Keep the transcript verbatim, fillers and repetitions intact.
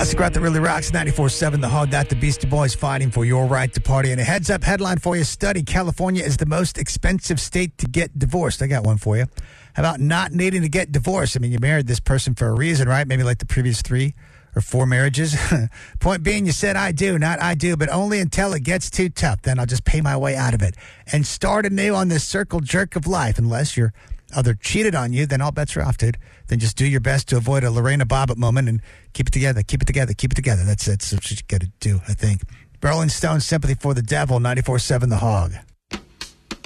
Classic rock that really rocks. ninety-four seven The Hog. That the Beastie Boys fighting for your right to party. And a heads up headline for you: study. California is the most expensive state to get divorced. I got one for you. How about not needing to get divorced? I mean, you married this person for a reason, right? Maybe like the previous three or four marriages. Point being, you said I do, not I do, but only until it gets too tough. Then I'll just pay my way out of it and start anew on this circle jerk of life. Unless your other cheated on you, then all bets are off, dude. Then just do your best to avoid a Lorena Bobbitt moment and keep it together, keep it together, keep it together. That's, that's what you got to do, I think. Rolling Stone, Sympathy for the Devil, ninety-four seven The Hog.